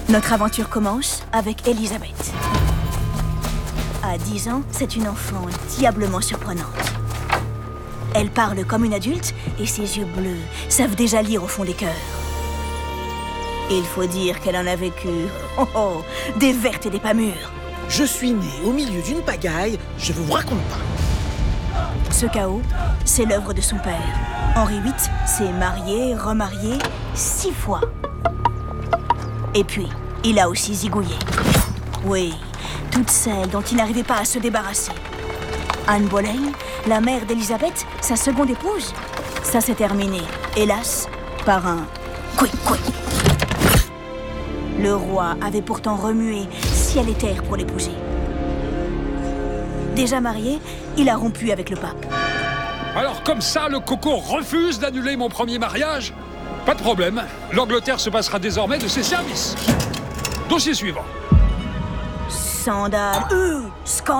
Notre aventure commence avec Elisabeth. À 10 ans, c'est une enfant diablement surprenante. Elle parle comme une adulte et ses yeux bleus savent déjà lire au fond des cœurs. Il faut dire qu'elle en a vécu, des vertes et des pas mûres. Je suis né au milieu d'une pagaille, je vous raconte pas. Ce chaos, c'est l'œuvre de son père. Henri VIII s'est marié, remarié 6 fois. Et puis, il a aussi zigouillé. Oui, toutes celles dont il n'arrivait pas à se débarrasser. Anne Boleyn, la mère d'Elisabeth, sa seconde épouse, ça s'est terminé, hélas, par un quick. Le roi avait pourtant remué ciel et terre pour l'épouser. Déjà marié, il a rompu avec le pape. Alors comme ça, le coco refuse d'annuler mon premier mariage? Pas de problème, l'Angleterre se passera désormais de ses services. Dossier suivant. Scandale, scandale.